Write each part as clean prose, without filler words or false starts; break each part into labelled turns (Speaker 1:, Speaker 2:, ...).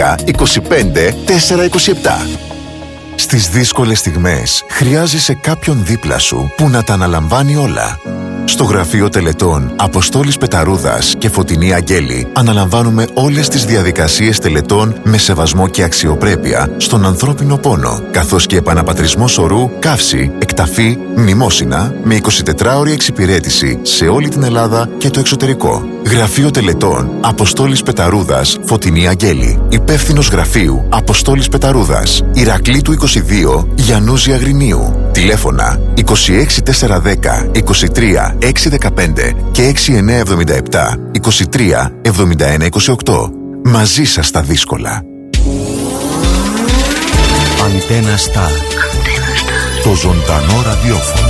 Speaker 1: 25 427. Στις δύσκολες στιγμές χρειάζεσαι κάποιον δίπλα σου που να τα αναλαμβάνει όλα. Στο γραφείο τελετών Αποστόλης Πεταρούδας και Φωτεινή Αγγέλη αναλαμβάνουμε όλες τις διαδικασίες τελετών με σεβασμό και αξιοπρέπεια στον ανθρώπινο πόνο, καθώς και επαναπατρισμό σωρού, καύση, εκταφή, μνημόσυνα με 24ωρη εξυπηρέτηση σε όλη την Ελλάδα και το εξωτερικό. Γραφείο τελετών Αποστόλης Πεταρούδας, Φωτεινή Αγγέλη. Υπεύθυνος γραφείου Αποστόλης Πεταρούδας, Ηρακλήτου 22, Γιαννούζη Αγρινίου. Τηλέφωνα 26410 23 615 και 6977 23 71 28. Μαζί σας στα δύσκολα.
Speaker 2: Αντένα Σταρ. Το ζωντανό ραδιόφωνο.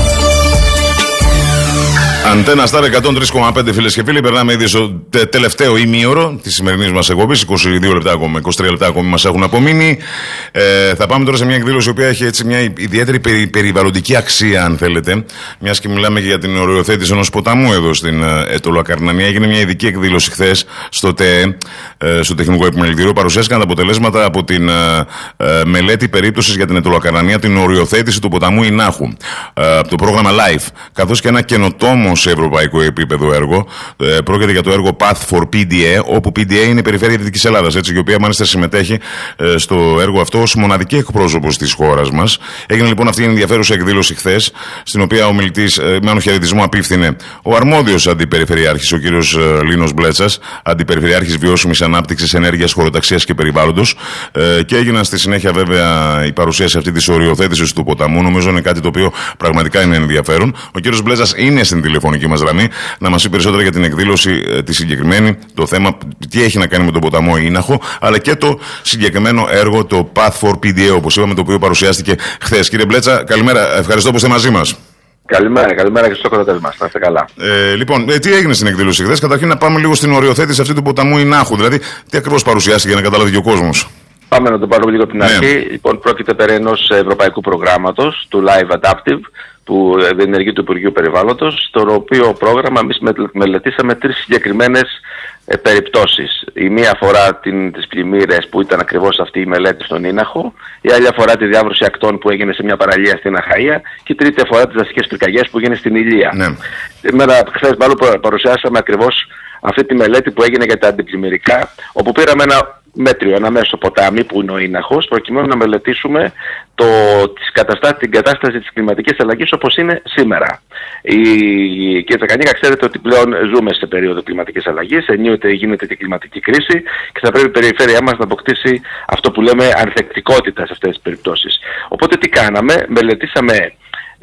Speaker 3: Αντένα Σταρ 103,5 φίλες και φίλοι. Περνάμε ήδη στο τελευταίο ημίωρο της σημερινής μας εκπομπής. 22 λεπτά ακόμα, 23 λεπτά ακόμα μας έχουν απομείνει. Θα πάμε τώρα σε μια εκδήλωση η οποία έχει έτσι μια ιδιαίτερη περιβαλλοντική αξία, αν θέλετε. Μιας και μιλάμε και για την οριοθέτηση ενός ποταμού εδώ στην Ετωλοακαρνανία. Έγινε μια ειδική εκδήλωση χθες στο ΤΕΕ, στο Τεχνικό Επιμελητήριο. Παρουσιάστηκαν τα αποτελέσματα από την μελέτη περίπτωσης για την Ετωλοακαρνανία, την οριοθέτηση του ποταμού Ινάχου. Από το πρόγραμμα LIFE, καθώς και ένα καινοτόμο σε ευρωπαϊκό επίπεδο έργο. Πρόκειται για το έργο Path for PDA, όπου PDA είναι η Περιφέρεια Δυτικής Ελλάδας, η οποία μάλιστα συμμετέχει στο έργο αυτό ως μοναδική εκπρόσωπος της χώρας μας. Έγινε λοιπόν αυτή η ενδιαφέρουσα εκδήλωση χθες, στην οποία ο μιλητής με έναν χαιρετισμό απίφθινε ο αρμόδιος αντιπεριφερειάρχης, ο κύριος Λίνος Μπλέτσας, αντιπεριφερειάρχης βιώσιμης ανάπτυξης, ενέργειας, χωροταξίας και περιβάλλοντος. Και έγιναν στη συνέχεια βέβαια η παρουσίαση αυτή της οριοθέτησης του ποταμού. Νομίζω είναι κάτι το οποίο πραγματικά είναι ενδιαφέρον. Ο κύριος Μπλέτσας είναι στην τηλεφωνική μας γραμμή να μας πει περισσότερα για την εκδήλωση τη συγκεκριμένη, το θέμα, τι έχει να κάνει με τον ποταμό Ίναχο, αλλά και το συγκεκριμένο έργο, το Path for PDA, όπως είπαμε, το οποίο παρουσιάστηκε χθες. Κύριε Μπλέτσα, καλημέρα. Ευχαριστώ που είστε μαζί μας.
Speaker 4: Καλημέρα και στο κρατέλ μας. Να είστε καλά.
Speaker 3: Λοιπόν, τι έγινε στην εκδήλωση χθες? Καταρχήν να πάμε λίγο στην οριοθέτηση αυτή του ποταμού Ινάχου. Δηλαδή, τι ακριβώς παρουσιάστηκε για να καταλάβει και ο κόσμος.
Speaker 4: Πάμε να το πάρουμε λίγο από την αρχή. Λοιπόν, πρόκειται περί ενός ευρωπαϊκού προγράμματος, του Live Adaptive, που διενεργεί του Υπουργείου Περιβάλλοντος, στο οποίο πρόγραμμα εμείς μελετήσαμε 3 συγκεκριμένες περιπτώσεις. Η μία αφορά τις πλημμύρες, που ήταν ακριβώς αυτή η μελέτη στον Ίναχο, η άλλη αφορά τη διάβρωση ακτών που έγινε σε μια παραλία στην Αχαΐα και η τρίτη αφορά τις δασικές πυρκαγιές που έγινε στην Ηλία.
Speaker 3: Ναι.
Speaker 4: Χθες μάλλον παρουσιάσαμε ακριβώς αυτή τη μελέτη που έγινε για τα αντιπλημμυρικά, όπου πήραμε ένα μέσο ποτάμι που είναι ο Ίναχος, προκειμένου να μελετήσουμε την κατάσταση της κλιματικής αλλαγής όπως είναι σήμερα. Κύριε Τσακανίκα, ξέρετε ότι πλέον ζούμε σε περίοδο κλιματικής αλλαγής, ενίοτε γίνεται και κλιματική κρίση και θα πρέπει η περιφέρειά μας να αποκτήσει αυτό που λέμε ανθεκτικότητα σε αυτές τις περιπτώσεις. Οπότε τι κάναμε? Μελετήσαμε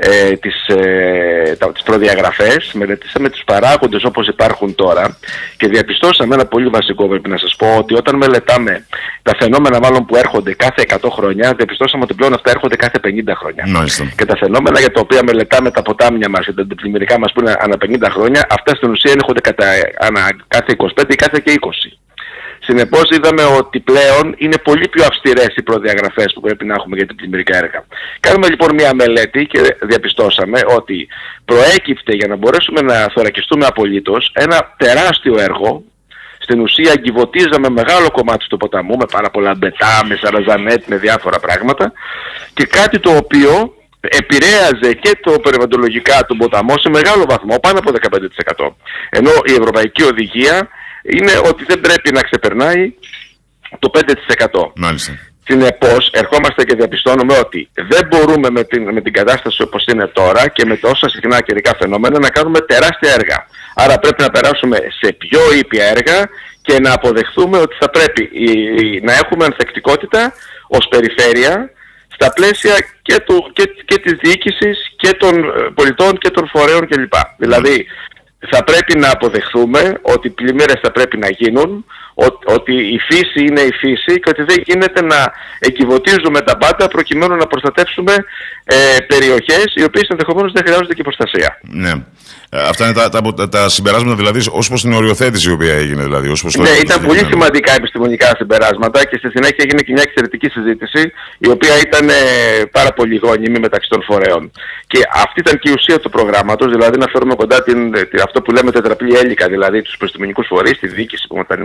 Speaker 4: τις προδιαγραφές, μελετήσαμε τους παράγοντες όπως υπάρχουν τώρα και διαπιστώσαμε ένα πολύ βασικό, πρέπει να σας πω, ότι όταν μελετάμε τα φαινόμενα μάλλον που έρχονται κάθε 100 χρόνια, διαπιστώσαμε ότι πλέον αυτά έρχονται κάθε 50 χρόνια. Και τα φαινόμενα για τα οποία μελετάμε τα ποτάμια μας και τα αντιπλημμυρικά μας που είναι ανά 50 χρόνια, αυτά στην ουσία έρχονται κάθε 25 ή κάθε και 20. Συνεπώς είδαμε ότι πλέον είναι πολύ πιο αυστηρές οι προδιαγραφές που πρέπει να έχουμε για την πλημμυρικά έργα. Κάνουμε λοιπόν μια μελέτη και διαπιστώσαμε ότι προέκυπτε, για να μπορέσουμε να θωρακιστούμε απολύτως, ένα τεράστιο έργο. Στην ουσία εγκυβωτίζαμε μεγάλο κομμάτι του ποταμού με πάρα πολλά μπετά, με σαραζανέτ, με διάφορα πράγματα, και κάτι το οποίο επηρέαζε και το περιβαλλοντολογικά του ποταμό σε μεγάλο βαθμό, πάνω από 15%. Ενώ η Ευρωπαϊκή Οδηγία είναι ότι δεν πρέπει να ξεπερνάει το 5%.
Speaker 3: Μάλιστα.
Speaker 4: Συνεπώς, ερχόμαστε και διαπιστώνουμε ότι δεν μπορούμε με την κατάσταση όπως είναι τώρα και με τόσα συχνά καιρικά φαινόμενα να κάνουμε τεράστια έργα. Άρα πρέπει να περάσουμε σε πιο ήπια έργα και να αποδεχθούμε ότι θα πρέπει να έχουμε ανθεκτικότητα ως περιφέρεια στα πλαίσια και της διοίκησης και των πολιτών και των φορέων κλπ. Δηλαδή, θα πρέπει να αποδεχθούμε ότι οι πλημμύρες θα πρέπει να γίνουν, ότι η φύση είναι η φύση και ότι δεν γίνεται να εγκυβωτίζουμε τα πάντα προκειμένου να προστατεύσουμε περιοχές οι οποίες ενδεχομένως δεν χρειάζονται και προστασία.
Speaker 3: Ναι. Αυτά είναι τα συμπεράσματα δηλαδή ως προς την οριοθέτηση η οποία έγινε δηλαδή.
Speaker 4: Ναι, ήταν πολύ σημαντικά επιστημονικά συμπεράσματα και στη συνέχεια έγινε και μια εξαιρετική συζήτηση η οποία ήταν πάρα πολύ γόνιμη μεταξύ των φορέων. Και αυτή ήταν και η ουσία του προγράμματος, δηλαδή να φέρουμε κοντά αυτό που λέμε τετραπλή έλικα, δηλαδή τους επιστημονικούς φορείς, τη διοίκηση που ήταν η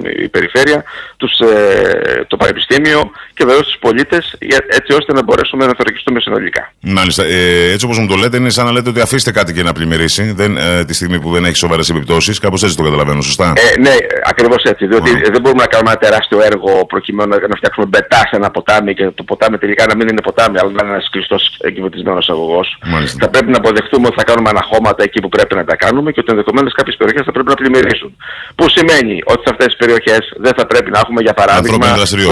Speaker 4: περιφέρεια, το πανεπιστήμιο και βεβαίως τους πολίτες, έτσι ώστε να μπορέσουμε να θωρακιστούμε συνολικά.
Speaker 3: Μάλιστα. Έτσι όπως μου το λέτε, είναι σαν να λέτε ότι αφήστε κάτι και να πλημμυρίσει τη στιγμή που δεν έχει σοβαρές επιπτώσεις. Κάπως έτσι το καταλαβαίνω, σωστά?
Speaker 4: Ναι, ακριβώς έτσι. Διότι δεν μπορούμε να κάνουμε ένα τεράστιο έργο προκειμένου να φτιάξουμε μπετά σε ένα ποτάμι και το ποτάμι τελικά να μην είναι ποτάμι, αλλά να είναι ένας κλειστός εγκυβωτισμένος αγωγός. Θα πρέπει να αποδεχτούμε ότι θα κάνουμε αναχώματα εκεί που πρέπει να τα κάνουμε και ότι ενδεχομένως κάποιες περιοχές θα πρέπει να πλημμυρίσουν. Που σημαίνει ότι σε αυτές τις περιοχές δεν θα πρέπει να έχουμε, για παράδειγμα,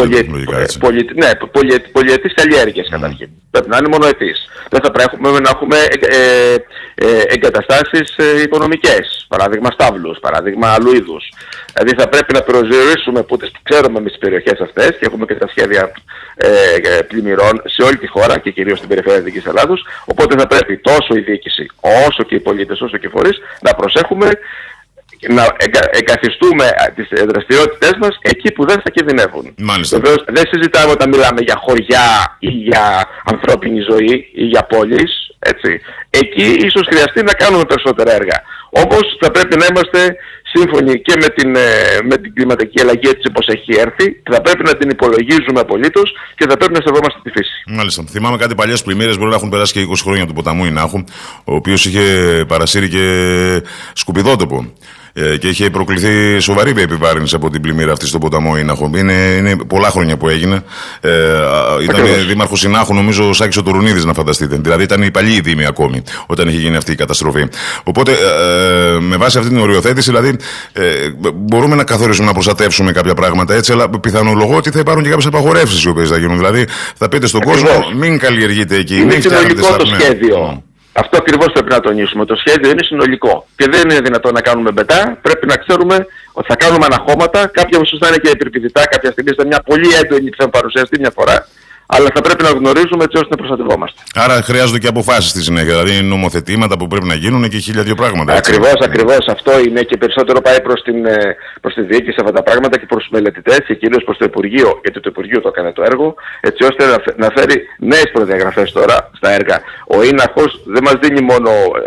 Speaker 4: πολυετής καλλιέργειες καταρχήν. Πρέπει να είναι μονοετής. Δεν θα πρέπει να έχουμε εγκαταστάσεις οικονομικές, παράδειγμα στάβλους, παράδειγμα αλλού είδους. Δηλαδή θα πρέπει να προσδιορίσουμε που ξέρουμε εμείς τις περιοχές αυτές και έχουμε και τα σχέδια πλημμυρών σε όλη τη χώρα και κυρίως στην περιφέρεια της Δυτικής Ελλάδος. Οπότε θα πρέπει τόσο η διοίκηση όσο και οι πολίτες όσο και οι φορείς να προσέχουμε να εγκαθιστούμε τις δραστηριότητές μας εκεί που δεν θα κινδυνεύουν. Βεβαίως δεν συζητάμε όταν μιλάμε για χωριά ή για ανθρώπινη ζωή ή για πόλεις. Έτσι. Εκεί ίσως χρειαστεί να κάνουμε περισσότερα έργα. Όμως θα πρέπει να είμαστε σύμφωνοι και με την κλιματική αλλαγή έτσι όπως έχει έρθει. Θα πρέπει να την υπολογίζουμε απολύτως και θα πρέπει να σεβόμαστε τη φύση.
Speaker 3: Μάλιστα. Θυμάμαι κάτι παλιές πλημμύρες, μπορεί να έχουν περάσει και 20 χρόνια του ποταμού Ινάχου, ο οποίος είχε παρασύρει και σκουπιδότοπο. Και είχε προκληθεί σοβαρή επιβάρυνση από την πλημμύρα αυτή στον ποταμό Ινάχο. Είναι πολλά χρόνια που έγινε. Ήταν δήμαρχος Ινάχου, νομίζω, ο Σάκης ο Τουρουνίδης, να φανταστείτε. Δηλαδή ήταν η παλιή δήμη ακόμη όταν είχε γίνει αυτή η καταστροφή. Οπότε, με βάση αυτή την οριοθέτηση, δηλαδή, μπορούμε να καθορίσουμε, να προστατεύσουμε κάποια πράγματα έτσι, αλλά πιθανολογώ ότι θα υπάρχουν και κάποιες απαγορεύσεις οι οποίες θα γίνουν. Δηλαδή, θα πείτε στον κόσμο, μην καλλιεργείτε εκεί.
Speaker 4: Είναι συνολικό το σχέδιο. Αυτό ακριβώς πρέπει να τονίσουμε. Το σχέδιο είναι συνολικό. Και δεν είναι δυνατόν να κάνουμε μπετά. Πρέπει να ξέρουμε ότι θα κάνουμε αναχώματα. Κάποια ίσως θα είναι και υπερπηδητά. Κάποια στιγμή θα είναι μια πολύ έντονη που θα παρουσιαστεί μια φορά. Αλλά θα πρέπει να γνωρίζουμε έτσι ώστε να προστατευόμαστε.
Speaker 3: Άρα χρειάζονται και αποφάσεις στη συνέχεια. Δηλαδή νομοθετήματα που πρέπει να γίνουν και 1002 πράγματα.
Speaker 4: Ακριβώς. Αυτό είναι και περισσότερο πάει προς τη διοίκηση αυτά τα πράγματα και προς τους μελετητές και κυρίως προς το Υπουργείο. Γιατί το Υπουργείο το έκανε το έργο. Έτσι ώστε να φέρει νέες προδιαγραφές τώρα στα έργα. Ο Ίναχος δεν μας δίνει μόνο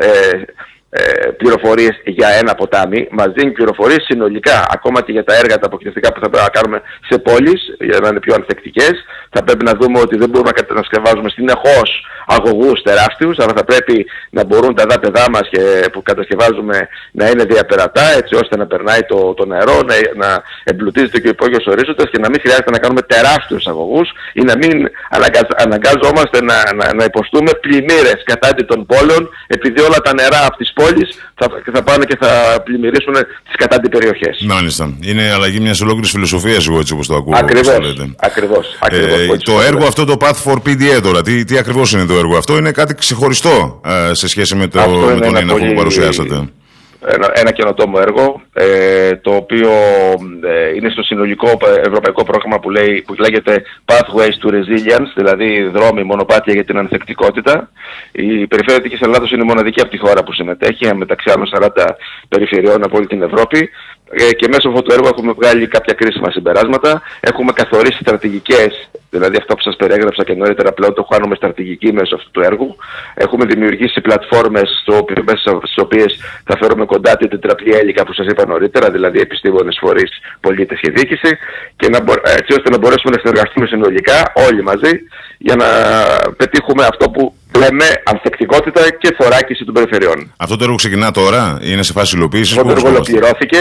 Speaker 4: πληροφορίες για ένα ποτάμι, μας δίνει πληροφορίες συνολικά, ακόμα και για τα έργα τα αποκοινωνιστικά που θα πρέπει να κάνουμε σε πόλεις, για να είναι πιο ανθεκτικές. Θα πρέπει να δούμε ότι δεν μπορούμε να κατασκευάζουμε συνεχώς αγωγούς τεράστιους, αλλά θα πρέπει να μπορούν τα δάπεδά μας που κατασκευάζουμε να είναι διαπερατά, έτσι ώστε να περνάει το νερό, να εμπλουτίζεται και ο υπόγειος ορίζοντας και να μην χρειάζεται να κάνουμε τεράστιους αγωγούς ή να μην αναγκάζομαστε να υποστούμε πλημμύρες κατά των πόλεων, επειδή όλα τα νερά από τις πόλεις θα πάνε και θα πλημμυρίσουν τις κατάντι περιοχές.
Speaker 3: Μάλιστα. Είναι αλλαγή μιας ολόκληρης φιλοσοφίας, εγώ έτσι όπως το ακούω.
Speaker 4: Ακριβώς.
Speaker 3: Το έργο αυτό, το Path for PDA τώρα, τι ακριβώς είναι το έργο αυτό? Είναι κάτι ξεχωριστό σε σχέση με τον Ίναχο που παρουσιάσατε.
Speaker 4: Ένα καινοτόμο έργο, το οποίο είναι στο συνολικό ευρωπαϊκό πρόγραμμα που λέγεται Pathways to Resilience, δηλαδή δρόμοι, μονοπάτια για την ανθεκτικότητα. Η περιφέρεια της Ελλάδος είναι η μοναδική από τη χώρα που συμμετέχει, μεταξύ άλλων 40 περιφερειών από όλη την Ευρώπη. Και μέσω αυτού του έργου έχουμε βγάλει κάποια κρίσιμα συμπεράσματα. Έχουμε καθορίσει στρατηγικές, δηλαδή αυτά που σας περιέγραψα και νωρίτερα, πλέον το κάνουμε στρατηγική μέσω αυτού του έργου. Έχουμε δημιουργήσει πλατφόρμες μέσα στις οποίες θα φέρουμε κοντά την τετραπλή έλικα που σας είπα νωρίτερα, δηλαδή επιστήμονες, φορείς, πολίτες και διοίκηση, και έτσι ώστε να μπορέσουμε να συνεργαστούμε συνολικά όλοι μαζί για να πετύχουμε αυτό που λέμε ανθεκτικότητα και θωράκιση των περιφερειών. Αυτό
Speaker 3: το έργο ξεκινά τώρα, είναι σε φάση υλοποίησης?
Speaker 4: Αυτό το έργο ολοκληρώθηκε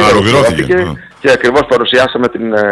Speaker 4: και ακριβώς παρουσιάσαμε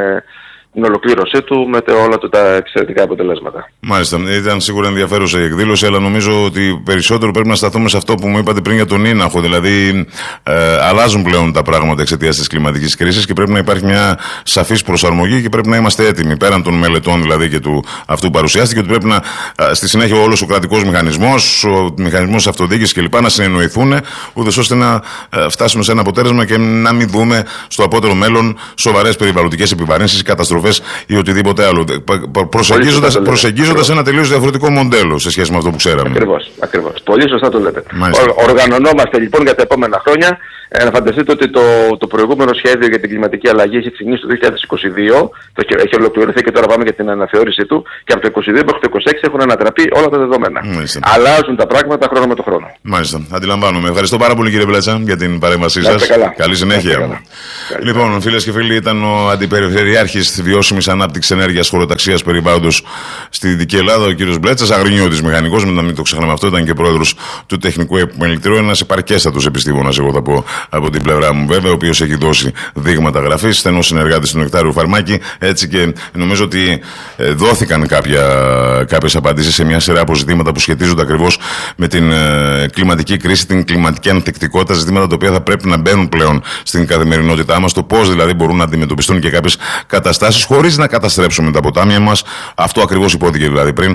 Speaker 4: την ολοκλήρωσή του με όλα τα εξαιρετικά αποτελέσματα.
Speaker 3: Μάλιστα. Ήταν σίγουρα ενδιαφέρουσα η εκδήλωση, αλλά νομίζω ότι περισσότερο πρέπει να σταθούμε σε αυτό που μου είπατε πριν για τον Ίναχο. Δηλαδή, αλλάζουν πλέον τα πράγματα εξαιτίας της κλιματικής κρίσης και πρέπει να υπάρχει μια σαφής προσαρμογή και πρέπει να είμαστε έτοιμοι πέραν των μελετών δηλαδή και του αυτού που παρουσιάστηκε, ότι πρέπει να στη συνέχεια όλος ο κρατικός μηχανισμός, ο μηχανισμός αυτοδιοίκησης κλπ. Να συνεννοηθούν, ούτως ώστε να φτάσουμε σε ένα αποτέλεσμα και να μην δούμε στο απότερο μέλλον σοβαρές περιβαλλοντικές επιβαρύνσεις, καταστροφές καταστροφές ή οτιδήποτε άλλο. Προσεγγίζοντας ένα τελείως διαφορετικό μοντέλο σε σχέση με αυτό που ξέραμε.
Speaker 4: Ακριβώς. Πολύ σωστά το λέτε. Οργανωνόμαστε λοιπόν για τα επόμενα χρόνια. Να φανταστείτε ότι το προηγούμενο σχέδιο για την κλιματική αλλαγή έχει ξεκινήσει το 2022, έχει ολοκληρωθεί και τώρα πάμε για την αναθεώρηση του, και από το 2022 μέχρι το 2026 έχουν ανατραπεί όλα τα δεδομένα.
Speaker 3: Μάλιστα.
Speaker 4: Αλλάζουν τα πράγματα χρόνο με το χρόνο.
Speaker 3: Μάλιστα, αντιλαμβάνομαι. Ευχαριστώ πάρα πολύ, κύριε Μπλέτσα, για την παρέμβασή σας. Καλή συνέχεια. Λοιπόν, φίλες και φίλοι, ήταν ο Αντιπεριφερειάρχης Βιώσιμης Ανάπτυξης Ενέργειας, Χωροταξίας, Περιβάλλοντος στη Δυτική Ελλάδα, ο κύριος Μπλέτσας, αγρινιώτης μηχανικός, να μην το ξεχνάμε αυτό, ήταν και πρόεδρος του Τεχνικού Επιμελητηρίου, ένας επαρκέστατος επιστήμονας, εγώ θα πω από την πλευρά μου βέβαια, ο οποίος έχει δώσει δείγματα γραφής, στενός συνεργάτης του Νεκτάριου Φαρμάκη, έτσι, και νομίζω ότι δόθηκαν κάποιες απαντήσεις σε μια σειρά από ζητήματα που σχετίζονται ακριβώς με την κλιματική κρίση, την κλιματική ανθεκτικότητα, ζητήματα τα οποία θα πρέπει να μπαίνουν πλέον στην καθημερινότητά μας, το πώς δηλαδή μπορούν να αντιμετωπιστούν και κάποιες καταστάσεις χωρίς να καταστρέψουμε τα ποτάμια μας. Αυτό ακριβώς υπόθηκε δηλαδή πριν,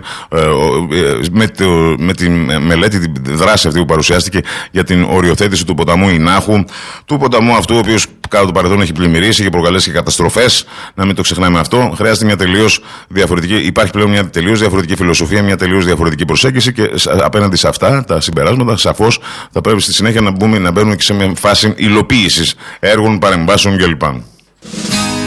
Speaker 3: με τη μελέτη, τη δράση αυτή που παρουσιάστηκε για την οριοθέτηση του ποταμού Ινάχου, του ποταμού αυτού, ο οποίος κατά το παρελθόν έχει πλημμυρίσει και προκαλέσει καταστροφές. Να μην το ξεχνάμε αυτό. Χρειάζεται μια τελείως διαφορετική, υπάρχει πλέον μια τελείως διαφορετική φιλοσοφία, μια τελείως διαφορετική προσέγγιση, και απέναντι σε αυτά τα συμπεράσματα, σαφώς θα πρέπει στη συνέχεια να μπαίνουμε και σε μια φάση υλοποίησης έργων, παρεμβάσεων κλπ.